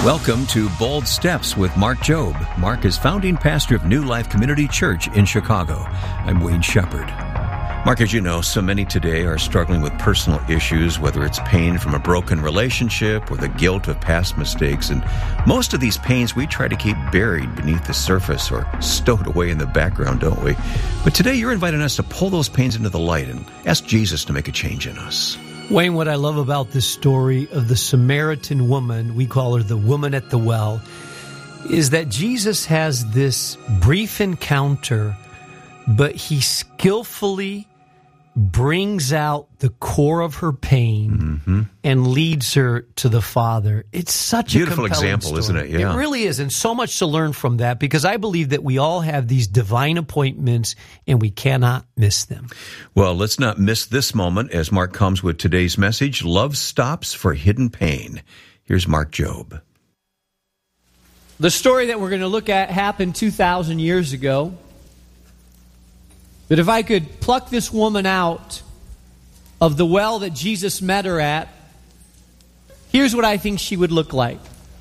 Welcome to Bold Steps with Mark Jobe. Mark is founding pastor of New Life Community Church in Chicago. I'm Wayne Shepherd. Mark, as you know, so many today are struggling with personal issues, whether it's pain from a broken relationship or the guilt of past mistakes. And most of these pains we try to keep buried beneath the surface or stowed away in the background, don't we? But today you're inviting us to pull those pains into the light and ask Jesus to make a change in us. Wayne, what I love about this story of the Samaritan woman, we call her the woman at the well, is that Jesus has this brief encounter, but he skillfully brings out the core of her pain and leads her to the Father. It's such a beautiful example, story. Isn't it? Yeah. It really is, and so much to learn from that, because I believe that we all have these divine appointments and we cannot miss them. Well, let's not miss this moment as Mark comes with today's message, Love Stops for Hidden Pain. Here's Mark Jobe. The story that we're going to look at happened 2,000 years ago. But if I could pluck this woman out of the well that Jesus met her at, here's what I think she would look like.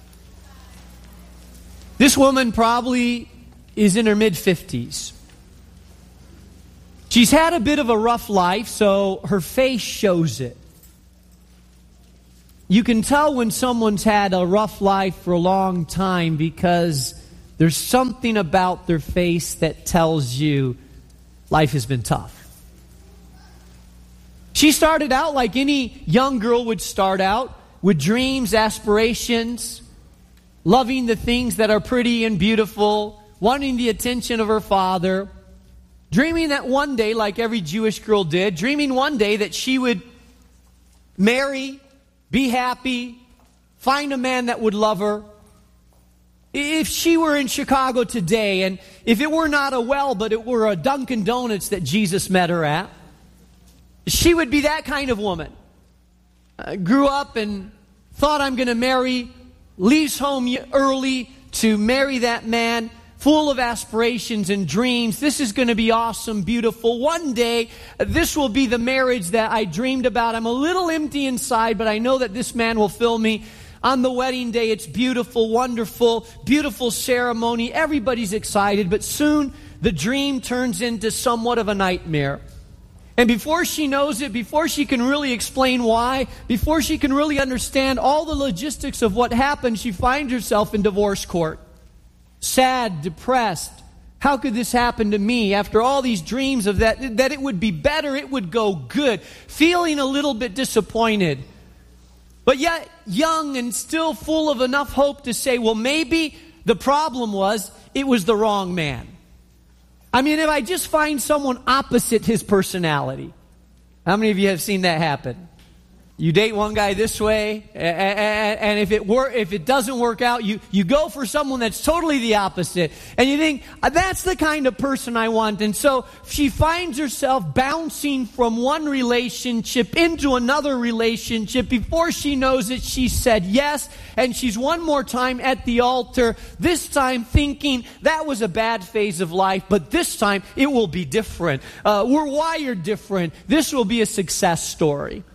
This woman probably is in her mid-50s. She's had a bit of a rough life, so her face shows it. You can tell when someone's had a rough life for a long time because there's something about their face that tells you life has been tough. She started out like any young girl would start out, with dreams, aspirations, loving the things that are pretty and beautiful, wanting the attention of her father, dreaming that one day, like every Jewish girl did, dreaming one day that she would marry, be happy, find a man that would love her. If she were in Chicago today, and if it were not a well, but it were a Dunkin' Donuts that Jesus met her at, she would be that kind of woman. Grew up and thought, I'm going to marry, leaves home early to marry that man, full of aspirations and dreams. This is going to be awesome, beautiful. One day, this will be the marriage that I dreamed about. I'm a little empty inside, but I know that this man will fill me. On the wedding day, it's beautiful, wonderful, beautiful ceremony. Everybody's excited, but soon the dream turns into somewhat of a nightmare. And before she knows it, before she can really explain why, before she can really understand all the logistics of what happened, she finds herself in divorce court. Sad, depressed. How could this happen to me after all these dreams of that it would be better, it would go good, feeling a little bit disappointed. But yet, young and still full of enough hope to say, well, maybe the problem was it was the wrong man. I mean, if I just find someone opposite his personality. How many of you have seen that happen? You date one guy this way, and if it doesn't work out, you go for someone that's totally the opposite. And you think, that's the kind of person I want. And so she finds herself bouncing from one relationship into another relationship. Before she knows it, she said yes, and she's one more time at the altar, this time thinking that was a bad phase of life, but this time it will be different. We're wired different. This will be a success story.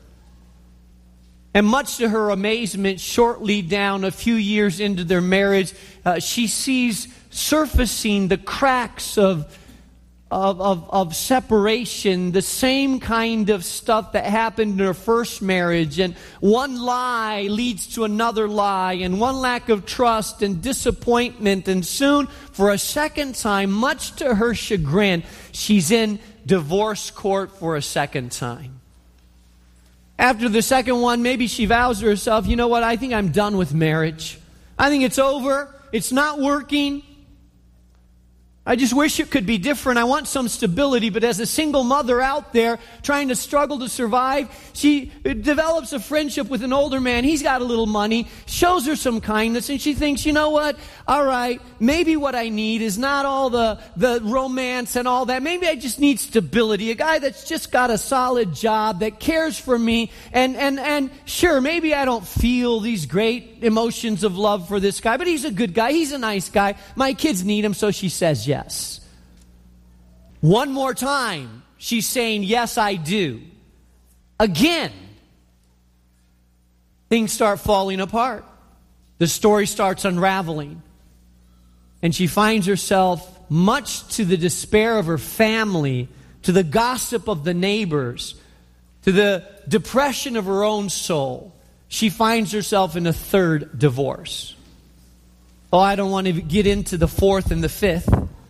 And much to her amazement, shortly down, a few years into their marriage, she sees surfacing the cracks of separation, the same kind of stuff that happened in her first marriage. And one lie leads to another lie, and one lack of trust and disappointment. And soon, for a second time, much to her chagrin, she's in divorce court for a second time. After the second one, maybe she vows to herself, you know what, I think I'm done with marriage. I think it's over. It's not working. I just wish it could be different. I want some stability. But as a single mother out there trying to struggle to survive, she develops a friendship with an older man. He's got a little money, shows her some kindness, and she thinks, you know what? All right, maybe what I need is not all the romance and all that. Maybe I just need stability. A guy that's just got a solid job, that cares for me. And sure, maybe I don't feel these great emotions of love for this guy, but he's a good guy. He's a nice guy. My kids need him, so she says yes. One more time, she's saying, yes, I do. Again, things start falling apart. the story starts unraveling. And she finds herself, much to the despair of her family, to the gossip of the neighbors, to the depression of her own soul, she finds herself in a third divorce. Oh, I don't want to get into the fourth and the fifth.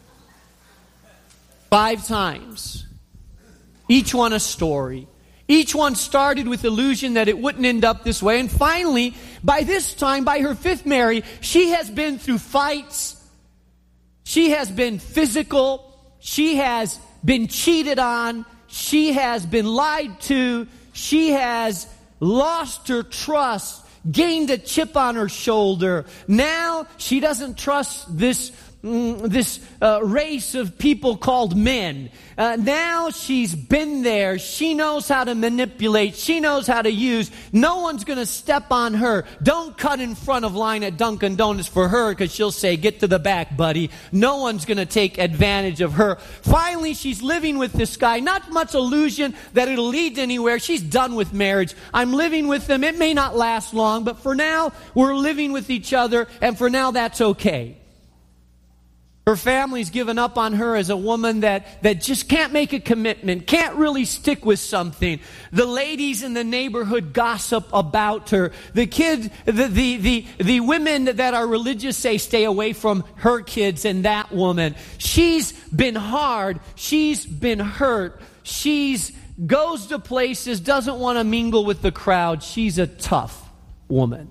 5 times. Each one a story. Each one started with illusion that it wouldn't end up this way. And finally, by this time, by her 5th marriage, she has been through fights. She has been physical. She has been cheated on. She has been lied to. She has lost her trust, gained a chip on her shoulder. Now she doesn't trust this race of people called men. Now she's been there. She knows how to manipulate. She knows how to use. No one's going to step on her. Don't cut in front of line at Dunkin' Donuts for her, because she'll say, "Get to the back, buddy." No one's going to take advantage of her. Finally, she's living with this guy. Not much illusion that it'll lead to anywhere. She's done with marriage. I'm living with him. It may not last long, but for now, we're living with each other, and for now, that's okay. Her family's given up on her as a woman that just can't make a commitment, can't really stick with something. The ladies in the neighborhood gossip about her. The women that are religious say stay away from her kids and that woman. She's been hard. She's been hurt. She's goes to places, doesn't want to mingle with the crowd. She's a tough woman.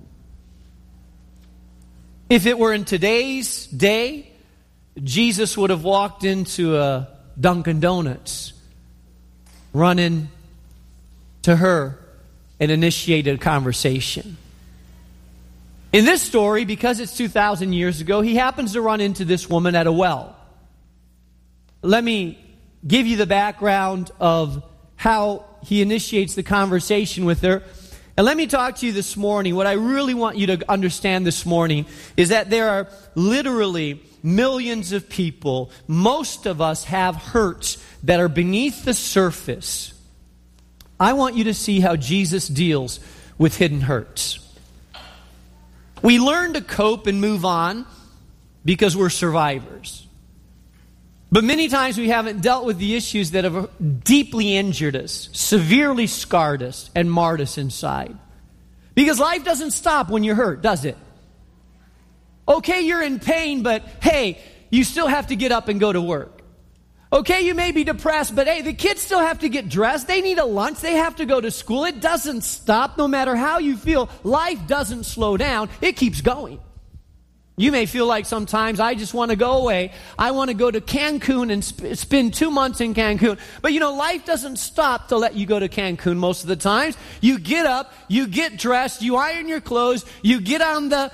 If it were in today's day, Jesus would have walked into a Dunkin' Donuts, run in to her, and initiated a conversation. In this story, because it's 2,000 years ago, he happens to run into this woman at a well. Let me give you the background of how he initiates the conversation with her. And let me talk to you this morning. What I really want you to understand this morning is that there are literally millions of people. Most of us have hurts that are beneath the surface. I want you to see how Jesus deals with hidden hurts. We learn to cope and move on because we're survivors. But many times we haven't dealt with the issues that have deeply injured us, severely scarred us, and marred us inside. Because life doesn't stop when you're hurt, does it? Okay, you're in pain, but hey, you still have to get up and go to work. Okay, you may be depressed, but hey, the kids still have to get dressed. They need a lunch. They have to go to school. It doesn't stop no matter how you feel. Life doesn't slow down. It keeps going. You may feel like sometimes I just want to go away. I want to go to Cancun and spend 2 months in Cancun. But you know, life doesn't stop to let you go to Cancun most of the times. You get up, you get dressed, you iron your clothes, you get on the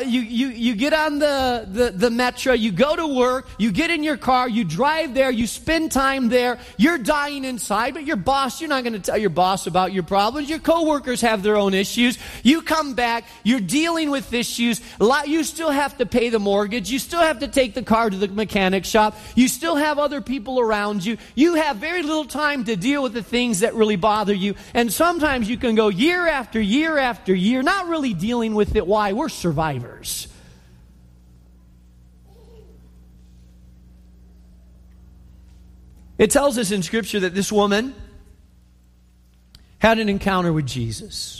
the metro, you go to work, you get in your car, you drive there, you spend time there. You're dying inside, but your boss, you're not going to tell your boss about your problems. Your coworkers have their own issues. You come back, you're dealing with issues. You still have to pay the mortgage. You still have to take the car to the mechanic shop. You still have other people around you. You have very little time to deal with the things that really bother you. And sometimes you can go year after year after year not really dealing with it. Why? We're survivors. It tells us in Scripture that this woman had an encounter with Jesus.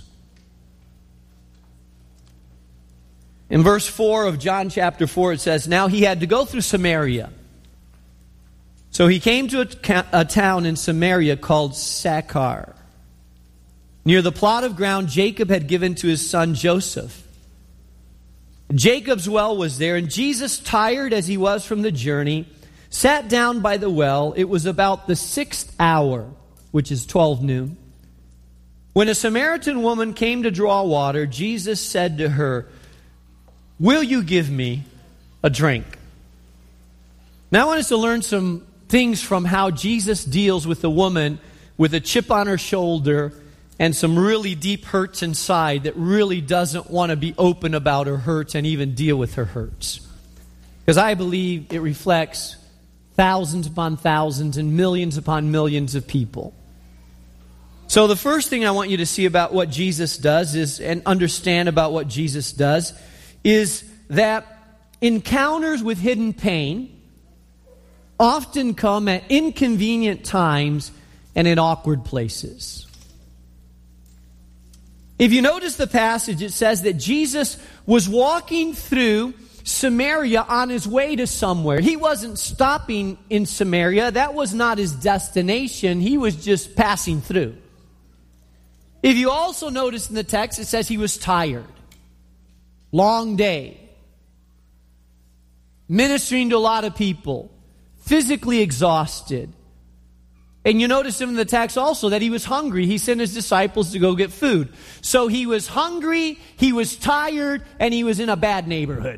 In verse 4 of John chapter 4, it says, "Now he had to go through Samaria. So he came to a town in Samaria called Sychar, near the plot of ground Jacob had given to his son Joseph. Jacob's well was there, and Jesus, tired as he was from the journey, sat down by the well. It was about the 6th hour, which is 12 noon. When a Samaritan woman came to draw water, Jesus said to her, 'Will you give me a drink?'" Now I want us to learn some things from how Jesus deals with a woman with a chip on her shoulder and some really deep hurts inside that really doesn't want to be open about her hurts and even deal with her hurts. Because I believe it reflects thousands upon thousands and millions upon millions of people. So the first thing I want you to see about what Jesus does is, and understand about what Jesus does, is that encounters with hidden pain often come at inconvenient times and in awkward places. If you notice the passage, it says that Jesus was walking through Samaria on his way to somewhere. He wasn't stopping in Samaria. That was not his destination. He was just passing through. If you also notice in the text, it says he was tired. Long day. Ministering to a lot of people. Physically exhausted. And you notice in the text also that he was hungry. He sent his disciples to go get food. So he was hungry, he was tired, and he was in a bad neighborhood.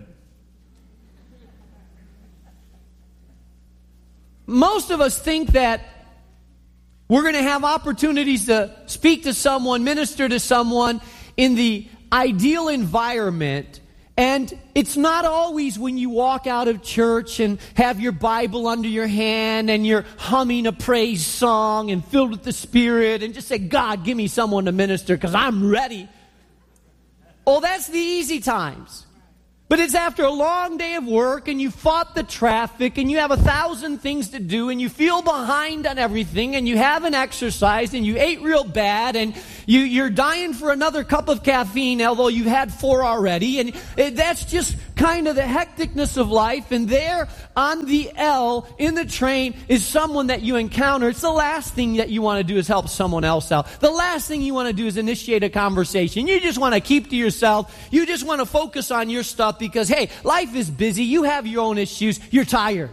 Most of us think that we're going to have opportunities to speak to someone, minister to someone in the ideal environment. And it's not always when you walk out of church and have your Bible under your hand and you're humming a praise song and filled with the Spirit and just say, God, give me someone to minister because I'm ready. Oh, that's the easy times. But it's after a long day of work and you fought the traffic and you have 1,000 things to do and you feel behind on everything and you haven't exercised and you ate real bad and you're dying for another cup of caffeine, although you've had 4 already. And that's just kind of the hecticness of life. And there on the L in the train is someone that you encounter. It's the last thing that you want to do is help someone else out. The last thing you want to do is initiate a conversation. You just want to keep to yourself. You just want to focus on your stuff. Because, hey, life is busy. You have your own issues. You're tired.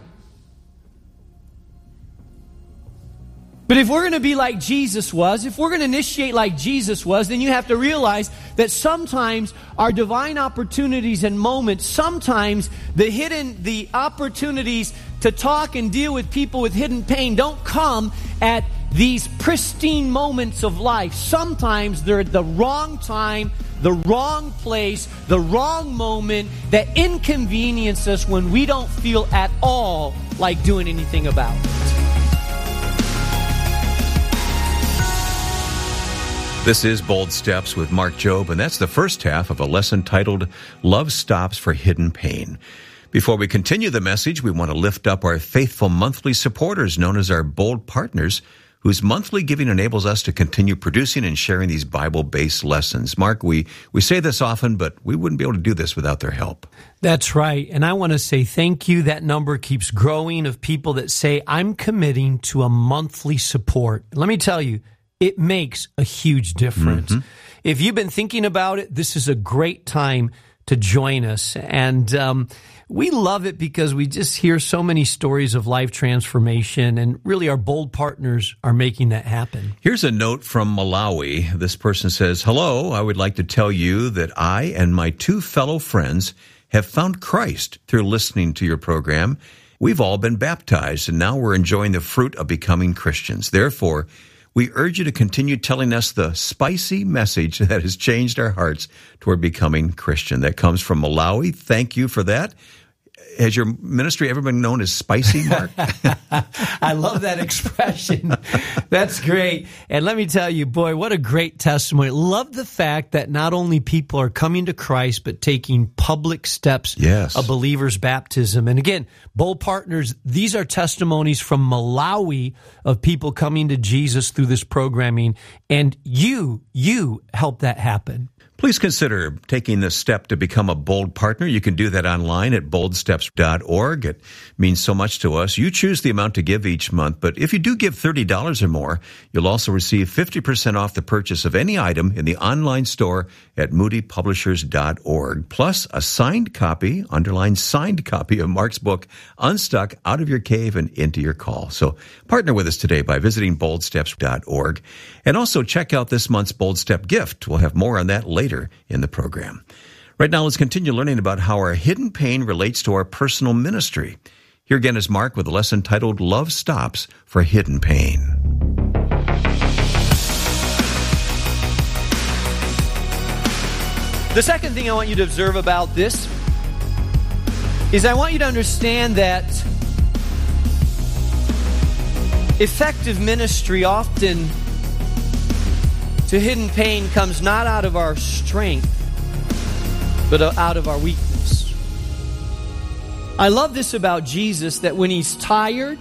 But if we're going to be like Jesus was, if we're going to initiate like Jesus was, then you have to realize that sometimes our divine opportunities and moments, sometimes the opportunities to talk and deal with people with hidden pain don't come at these pristine moments of life. Sometimes they're at the wrong time, the wrong place, the wrong moment that inconvenience us when we don't feel at all like doing anything about it. This is Bold Steps with Mark Jobe, and that's the first half of a lesson titled Love Stops for Hidden Pain. Before we continue the message, we want to lift up our faithful monthly supporters known as our Bold Partners, whose monthly giving enables us to continue producing and sharing these Bible-based lessons. Mark, we say this often, but we wouldn't be able to do this without their help. That's right. And I want to say thank you. That number keeps growing of people that say, I'm committing to a monthly support. Let me tell you, it makes a huge difference. Mm-hmm. If you've been thinking about it, this is a great time to join us. And we love it because we just hear so many stories of life transformation, and really our Bold Partners are making that happen. Here's a note from Malawi. This person says, hello, I would like to tell you that I and my 2 fellow friends have found Christ through listening to your program. We've all been baptized, and now we're enjoying the fruit of becoming Christians. Therefore, we urge you to continue telling us the spicy message that has changed our hearts toward becoming Christian. That comes from Malawi. Thank you for that. Has your ministry ever been known as spicy, Mark? I love that expression. That's great. And let me tell you, boy, what a great testimony. Love the fact that not only people are coming to Christ, but taking public steps of believers' baptism. And again, Bold Partners, these are testimonies from Malawi of people coming to Jesus through this programming. And you help that happen. Please consider taking the step to become a Bold Partner. You can do that online at boldsteps.org. It means so much to us. You choose the amount to give each month, but if you do give $30 or more, you'll also receive 50% off the purchase of any item in the online store at moodypublishers.org, plus a signed copy, underlined signed copy of Mark's book, Unstuck, Out of Your Cave and Into Your Call. So partner with us today by visiting boldsteps.org. And also check out this month's Bold Step gift. We'll have more on that later in the program. Right now, let's continue learning about how our hidden pain relates to our personal ministry. Here again is Mark with a lesson titled Love Stops for Hidden Pain. The second thing I want you to observe about this is I want you to understand that effective ministry often to hidden pain comes not out of our strength, but out of our weakness. I love this about Jesus, that when he's tired,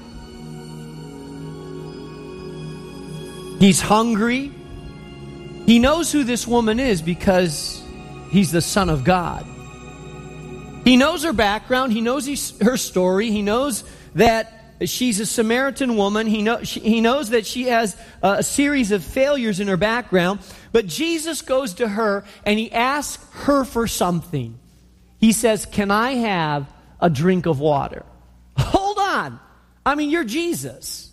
he's hungry, he knows who this woman is because he's the Son of God. He knows her background. He knows her story. He knows that she's a Samaritan woman. He knows that she has a series of failures in her background. But Jesus goes to her and he asks her for something. He says, "Can I have a drink of water?" Hold on. I mean, you're Jesus.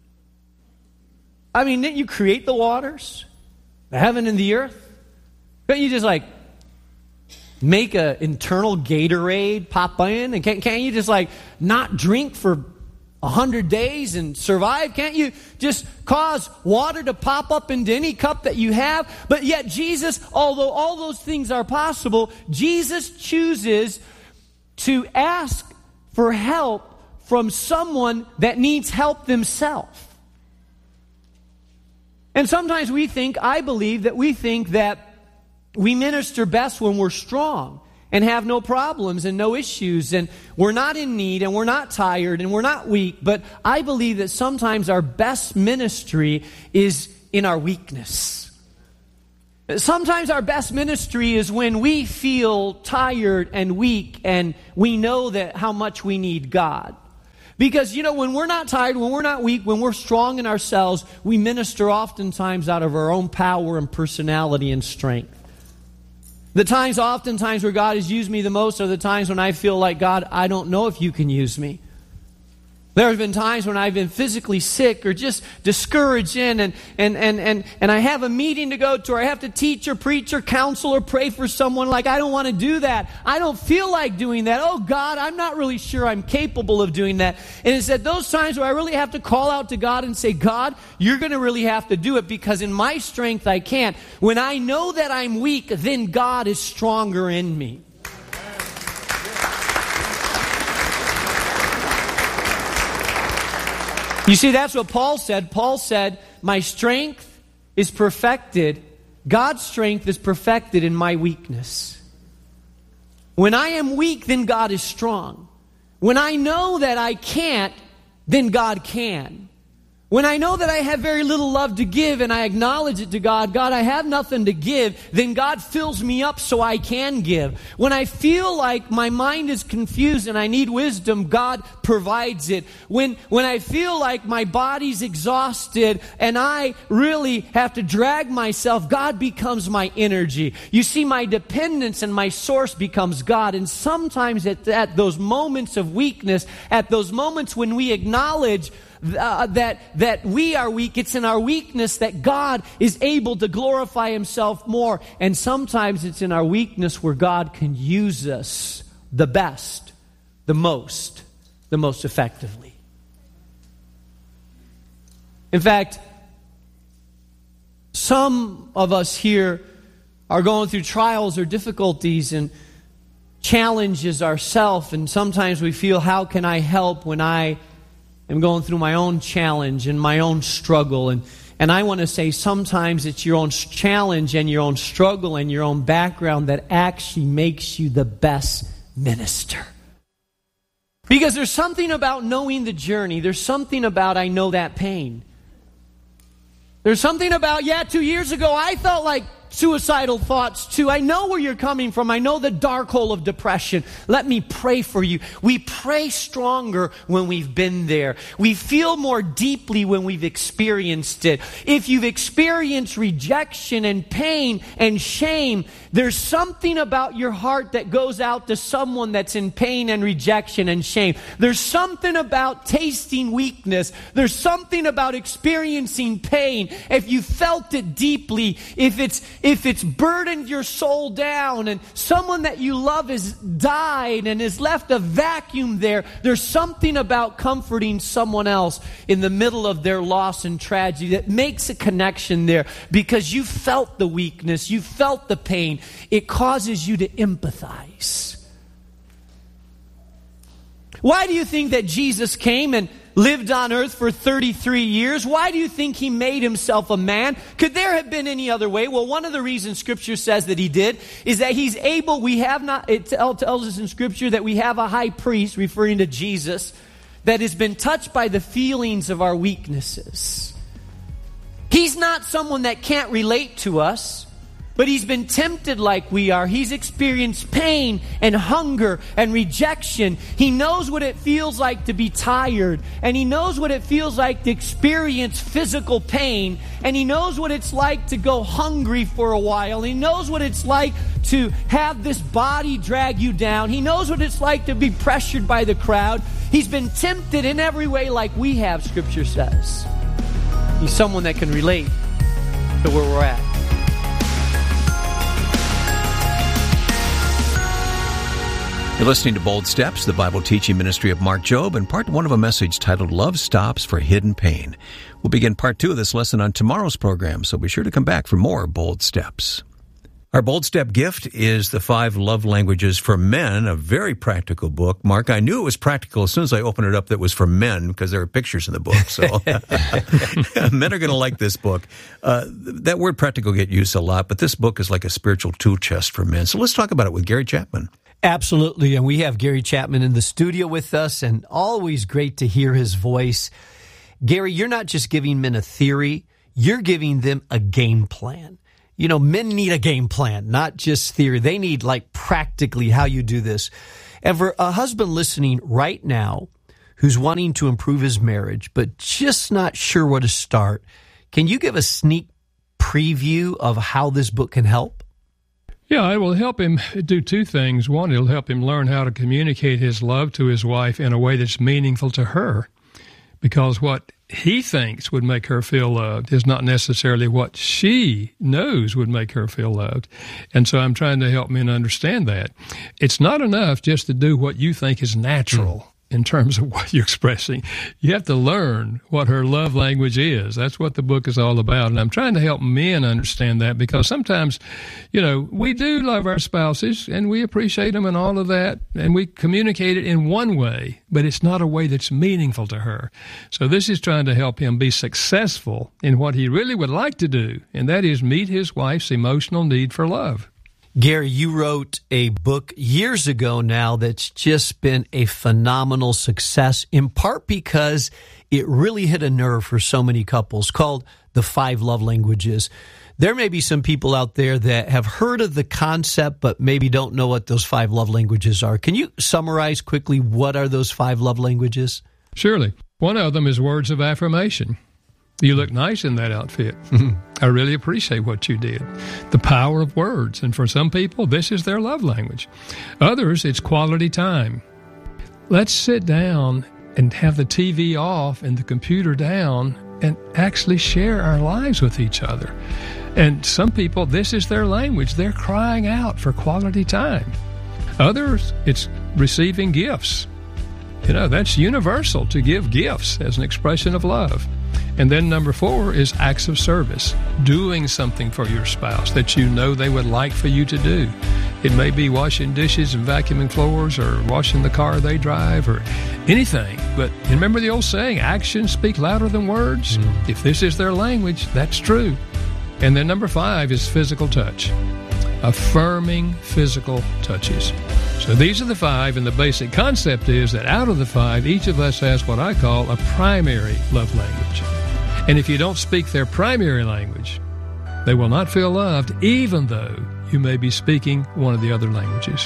I mean, didn't you create the waters, the heaven and the earth? Couldn't you just make an internal Gatorade pop in? And can't you just not drink for 100 days and survive? Can't you just cause water to pop up into any cup that you have? But yet Jesus, although all those things are possible, Jesus chooses to ask for help from someone that needs help themselves. And sometimes I believe that we think that we minister best when we're strong and have no problems and no issues, and we're not in need, and we're not tired, and we're not weak. But I believe that sometimes our best ministry is in our weakness. Sometimes our best ministry is when we feel tired and weak, and we know that how much we need God. Because, when we're not tired, when we're not weak, when we're strong in ourselves, we minister oftentimes out of our own power and personality and strength. Oftentimes where God has used me the most are the times when I feel like, God, I don't know if you can use me. There have been times when I've been physically sick or just discouraged and I have a meeting to go to, or I have to teach or preach or counsel or pray for someone. I don't want to do that. I don't feel like doing that. Oh God, I'm not really sure I'm capable of doing that. And it's at those times where I really have to call out to God and say, God, you're going to really have to do it, because in my strength I can't. When I know that I'm weak, then God is stronger in me. You see, that's what Paul said. Paul said, my strength is perfected. God's strength is perfected in my weakness. When I am weak, then God is strong. When I know that I can't, then God can. When I know that I have very little love to give and I acknowledge it to God, God, I have nothing to give, then God fills me up so I can give. When I feel like my mind is confused and I need wisdom, God provides it. When I feel like my body's exhausted and I really have to drag myself, God becomes my energy. You see, my dependence and my source becomes God. And sometimes at those moments of weakness, at those moments when we acknowledge that we are weak, it's in our weakness that God is able to glorify himself more. And sometimes it's in our weakness where God can use us the best, the most effectively. In fact, some of us here are going through trials or difficulties and challenges ourselves, and sometimes we feel, how can I help when I am going through my own challenge and my own struggle? And I want to say, sometimes it's your own challenge and your own struggle and your own background that actually makes you the best minister. Because there's something about knowing the journey. There's something about, I know that pain. There's something about, 2 years ago I felt like suicidal thoughts too. I know where you're coming from. I know the dark hole of depression. Let me pray for you. We pray stronger when we've been there. We feel more deeply when we've experienced it. If you've experienced rejection and pain and shame, there's something about your heart that goes out to someone that's in pain and rejection and shame. There's something about tasting weakness. There's something about experiencing pain. If you felt it deeply, if it's burdened your soul down and someone that you love has died and has left a vacuum there, there's something about comforting someone else in the middle of their loss and tragedy that makes a connection there, because you felt the weakness, you felt the pain. It causes you to empathize. Why do you think that Jesus came and lived on earth for 33 years. Why do you think he made himself a man? Could there have been any other way? Well, one of the reasons Scripture says that he did is that he's able, it tells us in Scripture that we have a high priest, referring to Jesus, that has been touched by the feelings of our weaknesses. He's not someone that can't relate to us, but he's been tempted like we are. He's experienced pain and hunger and rejection. He knows what it feels like to be tired, and he knows what it feels like to experience physical pain, and he knows what it's like to go hungry for a while. He knows what it's like to have this body drag you down. He knows what it's like to be pressured by the crowd. He's been tempted in every way like we have, Scripture says. He's someone that can relate to where we're at. You're listening to Bold Steps, the Bible teaching ministry of Mark Jobe, and part one of a message titled Love Stops for Hidden Pain. We'll begin part 2 of this lesson on tomorrow's program, so be sure to come back for more Bold Steps. Our Bold Step gift is The 5 Love Languages for Men, a very practical book. Mark, I knew it was practical as soon as I opened it up that it was for men because there are pictures in the book. So men are going to like this book. That word practical get used a lot, but this book is like a spiritual tool chest for men. So let's talk about it with Gary Chapman. Absolutely, and we have Gary Chapman in the studio with us, and always great to hear his voice. Gary, you're not just giving men a theory, you're giving them a game plan. You know, men need a game plan, not just theory. They need, like, practically how you do this. And for a husband listening right now who's wanting to improve his marriage, but just not sure where to start, can you give a sneak preview of how this book can help? Yeah, it will help him do 2 things. One, it'll help him learn how to communicate his love to his wife in a way that's meaningful to her, because what he thinks would make her feel loved is not necessarily what she knows would make her feel loved. And so I'm trying to help men understand that. It's not enough just to do what you think is natural in terms of what you're expressing. You have to learn what her love language is. That's what the book is all about. And I'm trying to help men understand that, because sometimes, you know, we do love our spouses and we appreciate them and all of that, and we communicate it in one way, but it's not a way that's meaningful to her. So this is trying to help him be successful in what he really would like to do, and that is meet his wife's emotional need for love. Gary, you wrote a book years ago now that's just been a phenomenal success, in part because it really hit a nerve for so many couples, called The 5 Love Languages. There may be some people out there that have heard of the concept, but maybe don't know what those 5 love languages are. Can you summarize quickly what are those 5 love languages? Surely. One of them is words of affirmation. You look nice in that outfit. I really appreciate what you did. The power of words. And for some people, this is their love language. Others, it's quality time. Let's sit down and have the TV off and the computer down and actually share our lives with each other. And some people, this is their language. They're crying out for quality time. Others, it's receiving gifts. You know, that's universal, to give gifts as an expression of love. And then number 4 is acts of service, doing something for your spouse that you know they would like for you to do. It may be washing dishes and vacuuming floors, or washing the car they drive, or anything. But remember the old saying, actions speak louder than words? If this is their language, that's true. And then number 5 is physical touch, affirming physical touches. So these are the 5, and the basic concept is that out of the 5, each of us has what I call a primary love language. And if you don't speak their primary language, they will not feel loved, even though you may be speaking one of the other languages.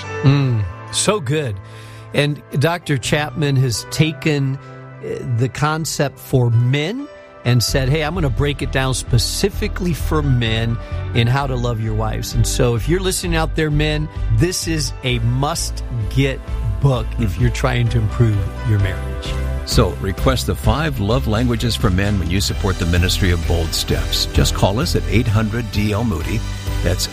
So good. And Dr. Chapman has taken the concept for men and said, hey, I'm going to break it down specifically for men in how to love your wives. And so if you're listening out there, men, this is a must-get book if you're trying to improve your marriage. So request the 5 love languages for men when you support the ministry of Bold Steps. Just call us at 800-DL-MOODY. That's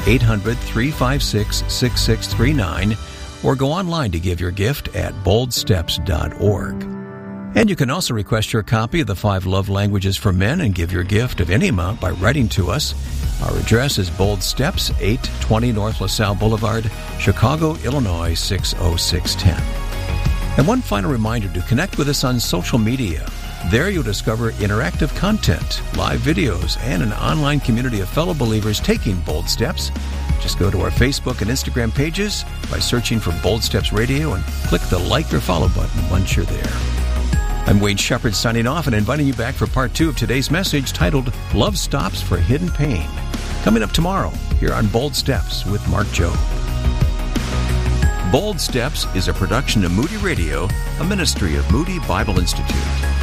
800-356-6639. Or go online to give your gift at boldsteps.org. And you can also request your copy of the 5 love languages for men and give your gift of any amount by writing to us. Our address is Bold Steps, 820 North LaSalle Boulevard, Chicago, Illinois, 60610. And one final reminder to connect with us on social media. There you'll discover interactive content, live videos, and an online community of fellow believers taking bold steps. Just go to our Facebook and Instagram pages by searching for Bold Steps Radio and click the like or follow button once you're there. I'm Wayne Shepherd signing off and inviting you back for part 2 of today's message titled Love Stops for Hidden Pain. Coming up tomorrow here on Bold Steps with Mark Jobe. Bold Steps is a production of Moody Radio, a ministry of Moody Bible Institute.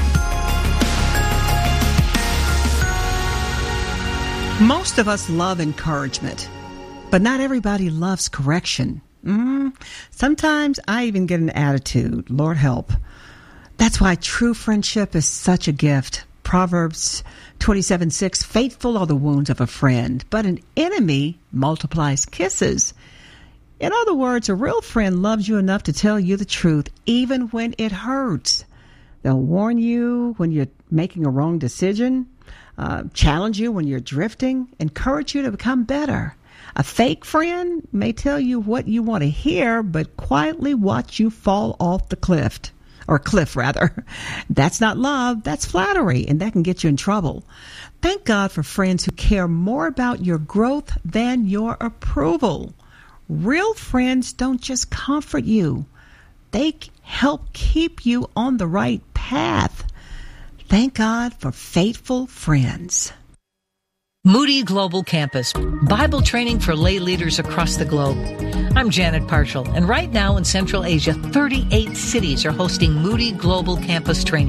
Most of us love encouragement, but not everybody loves correction. Sometimes I even get an attitude, Lord help. That's why true friendship is such a gift. Proverbs 27:6, faithful are the wounds of a friend, but an enemy multiplies kisses. In other words, a real friend loves you enough to tell you the truth, even when it hurts. They'll warn you when you're making a wrong decision, challenge you when you're drifting, encourage you to become better. A fake friend may tell you what you want to hear, but quietly watch you fall off the cliff. That's not love, that's flattery, and that can get you in trouble. Thank God for friends who care more about your growth than your approval. Real friends don't just comfort you, they help keep you on the right path. Thank God for faithful friends. Moody Global Campus, Bible training for lay leaders across the globe. I'm Janet Parshall, and right now in Central Asia, 38 cities are hosting Moody Global Campus training.